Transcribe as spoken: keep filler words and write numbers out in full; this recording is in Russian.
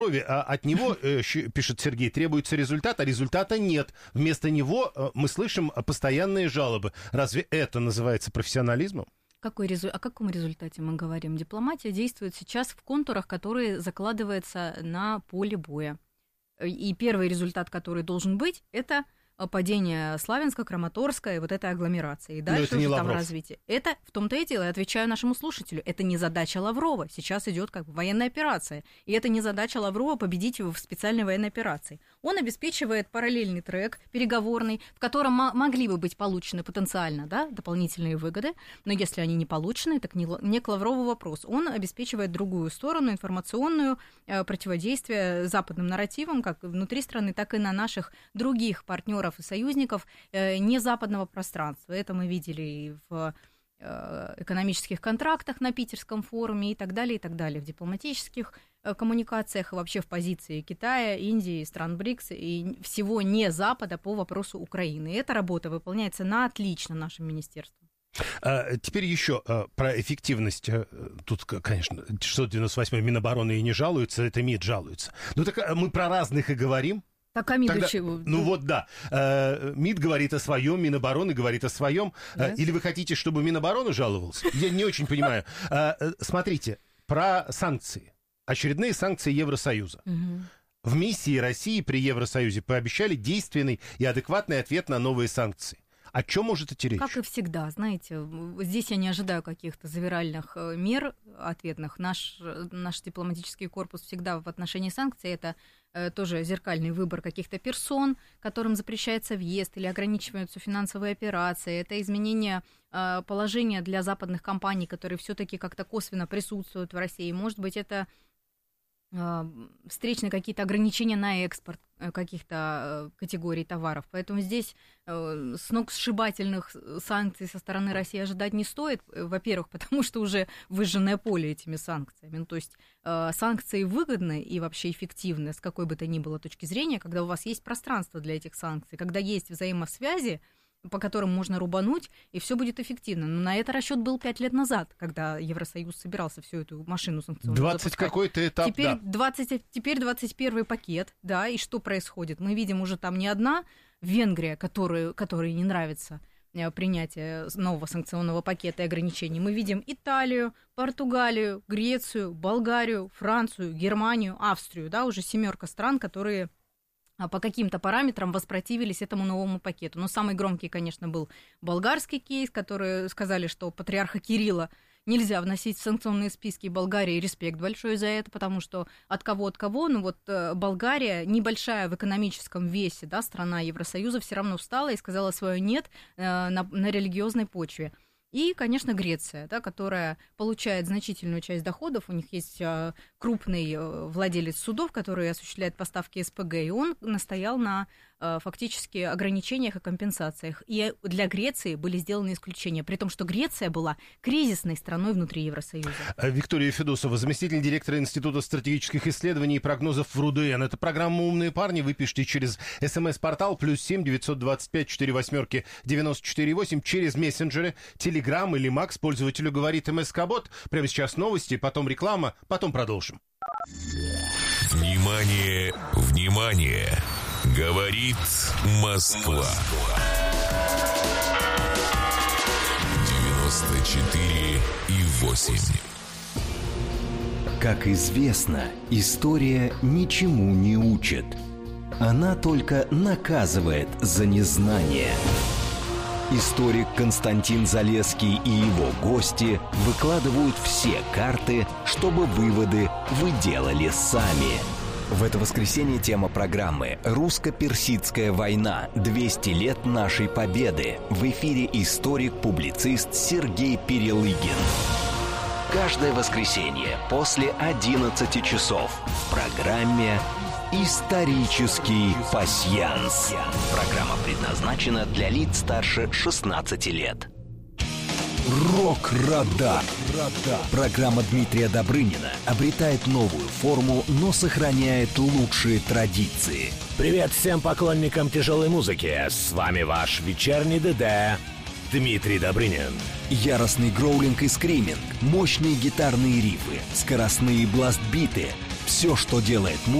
А от него, пишет Сергей, требуется результат, а результата нет. Вместо него мы слышим постоянные жалобы. Разве это называется профессионализмом? Какой резу... О каком результате мы говорим? Дипломатия действует сейчас в контурах, которые закладываются на поле боя. И первый результат, который должен быть, это падение Славянска, Краматорска и вот этой агломерации. И дальше уже там развитие. Это в том-то и дело, я отвечаю нашему слушателю, это не задача Лаврова. Сейчас идет как бы военная операция. И это не задача Лаврова победить его в специальной военной операции. Он обеспечивает параллельный трек переговорный, в котором м- могли бы быть получены потенциально, да, дополнительные выгоды, но если они не получены, так не, не к Лаврову вопрос. Он обеспечивает другую сторону, информационную, э, противодействие западным нарративам, как внутри страны, так и на наших других партнеров и союзников э, незападного пространства. Это мы видели и в э, экономических контрактах на Питерском форуме и так далее, и так далее, в дипломатических э, коммуникациях и вообще в позиции Китая, Индии, стран БРИКС и всего не Запада по вопросу Украины. И эта работа выполняется на отлично нашим министерством. А, теперь еще а, про эффективность. Тут, конечно, шестьсот девяносто восьмой Минобороны и не жалуется, это МИД жалуется. Ну так мы про разных и говорим. Так, а МИД Тогда, чего? Ну вот, да. МИД говорит о своем, Минобороны говорит о своем. Yes. Или вы хотите, чтобы Минобороны жаловался? Я не очень понимаю. Смотрите, про санкции. Очередные санкции Евросоюза. Угу. В миссии России при Евросоюзе пообещали действенный и адекватный ответ на новые санкции. О чем может идти речь? Как и всегда, знаете, здесь я не ожидаю каких-то завиральных мер ответных. Наш, наш дипломатический корпус всегда в отношении санкций это тоже зеркальный выбор каких-то персон, которым запрещается въезд или ограничиваются финансовые операции. Это изменение положения для западных компаний, которые все-таки как-то косвенно присутствуют в России. Может быть, это встречные какие-то ограничения на экспорт каких-то категорий товаров. Поэтому здесь сногсшибательных санкций со стороны России ожидать не стоит. Во-первых, потому что уже выжженное поле этими санкциями. Ну, то есть санкции выгодны и вообще эффективны с какой бы то ни было точки зрения, когда у вас есть пространство для этих санкций, когда есть взаимосвязи, по которым можно рубануть, и все будет эффективно. Но на это расчет был пять лет назад, когда Евросоюз собирался всю эту машину санкционную двадцать запускать. Какой-то этап, теперь, да. двадцать, теперь двадцать первый пакет, да, и что происходит? Мы видим уже там не одна Венгрия, которой, которой не нравится принятие нового санкционного пакета и ограничений. Мы видим Италию, Португалию, Грецию, Болгарию, Францию, Германию, Австрию, да, уже семерка стран, которые по каким-то параметрам воспротивились этому новому пакету. Но самый громкий, конечно, был болгарский кейс, которые сказали, что патриарха Кирилла нельзя вносить в санкционные списки Болгарии. Респект большой за это, потому что от кого, от кого, ну вот Болгария, небольшая в экономическом весе, да, страна Евросоюза, все равно встала и сказала свое «нет» на, на религиозной почве. И, конечно, Греция, да, которая получает значительную часть доходов. У них есть крупный владелец судов, который осуществляет поставки СПГ, и он настоял на фактически ограничениях и компенсациях. И для Греции были сделаны исключения, при том, что Греция была кризисной страной внутри Евросоюза. Виктория Федосова, заместитель директора Института стратегических исследований и прогнозов в РУДН. Это программа «Умные парни». Вы пишите через СМС-портал плюс семь девятьсот двадцать пять четыре восьмерки девяносто четыре восемь, через мессенджеры, Телеграм или Макс. Пользователю говорит МСК-бот. Прямо сейчас новости, потом реклама, потом продолжим. Внимание, внимание! Говорит Москва. девяносто четыре и восемь. Как известно, история ничему не учит. Она только наказывает за незнание. Историк Константин Залесский и его гости выкладывают все карты, чтобы выводы вы делали сами. В это воскресенье тема программы «Русско-персидская война. двести лет нашей победы». В эфире историк-публицист Сергей Перелыгин. Каждое воскресенье после одиннадцати часов в программе «Исторический пасьянс». Программа предназначена для лиц старше шестнадцати лет. Рок-радар. Программа Дмитрия Добрынина обретает новую форму, но сохраняет лучшие традиции. Привет всем поклонникам тяжелой музыки. С вами ваш вечерний ДД Дмитрий Добрынин. Яростный гроулинг и скриминг, мощные гитарные рифы, скоростные бласт-биты. Все, что делает